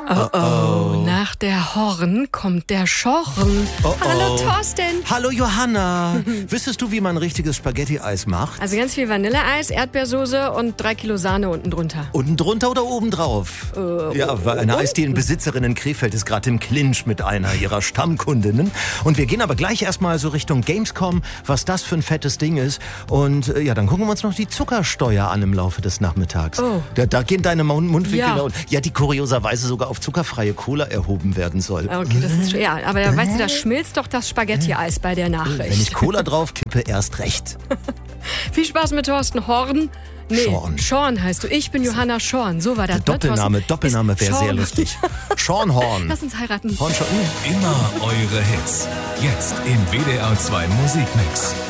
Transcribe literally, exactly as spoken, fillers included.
Oh oh, nach der Horn kommt der Schorn. Oh, oh. Hallo Thorsten. Hallo Johanna. Wüsstest du, wie man richtiges Spaghetti-Eis macht? Also ganz viel Vanilleeis, Erdbeersoße und drei Kilo Sahne unten drunter. Unten drunter oder oben drauf? Äh, ja, weil eine Eisdielenbesitzerin in Krefeld ist gerade im Clinch mit einer ihrer Stammkundinnen. Und wir gehen aber gleich erstmal so Richtung Gamescom, was das für ein fettes Ding ist. Und äh, ja, dann gucken wir uns noch die Zuckersteuer an im Laufe des Nachmittags. Oh. Da, da gehen deine Mund Mundwinkel Ja. laut. Ja, die kurioserweise sogar auf zuckerfreie Cola erhoben werden soll. Okay, das ist ja, aber da, weißt du, da schmilzt doch das Spaghetti-Eis bei der Nachricht. Wenn ich Cola drauf kippe, erst recht. Viel Spaß mit Thorsten Horn. Nee, Sean. Sean heißt du. Ich bin Johanna Sean. So war das. Doppelname, ne, Doppelname wäre Sean. sehr lustig. Sean Horn. Lass uns heiraten. Horn Sean. Immer eure Hits. Jetzt im W D R zwei Musikmix.